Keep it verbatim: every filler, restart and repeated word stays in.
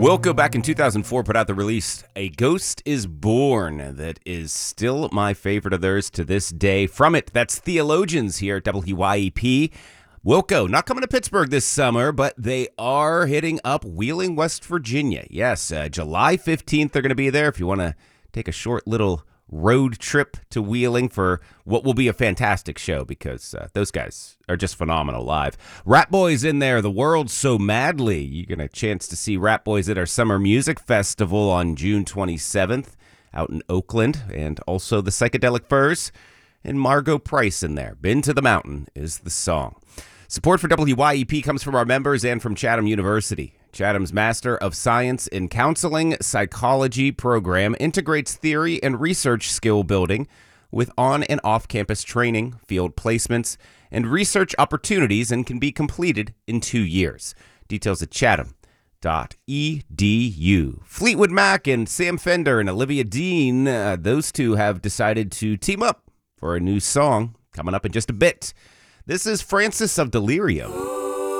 Wilco back in two thousand four put out the release A Ghost is Born that is still my favorite of theirs to this day. From it, that's Theologians here at W Y E P. Wilco, not coming to Pittsburgh this summer, but they are hitting up Wheeling, West Virginia. Yes, uh, July fifteenth they're going to be there if you want to take a short little road trip to Wheeling for what will be a fantastic show because uh, those guys are just phenomenal live. Rat Boys in there, The World So Madly. You get a chance to see Rat Boys at our Summer Music Festival on June twenty-seventh out in Oakland, and also the Psychedelic Furs and Margot Price in there. Been to the Mountain is the song. Support for W Y E P comes from our members and from Chatham University. Chatham's Master of Science in Counseling Psychology program integrates theory and research skill building with on- and off-campus training, field placements, and research opportunities and can be completed in two years. Details at chatham dot e d u. Fleetwood Mac and Sam Fender and Olivia Dean, uh, those two have decided to team up for a new song coming up in just a bit. This is Francis of Delirium.